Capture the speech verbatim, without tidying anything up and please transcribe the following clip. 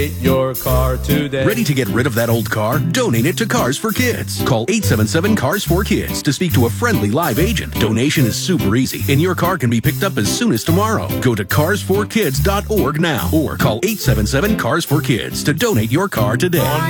Donate your car today. Ready to get rid of that old car? Donate it to Cars for Kids. Call eight seven seven, C A R S for Kids to speak to a friendly live agent. Donation is super easy, and your car can be picked up as soon as tomorrow. Go to cars for kids dot org now or call eight seven seven, C A R S for Kids to donate your car today.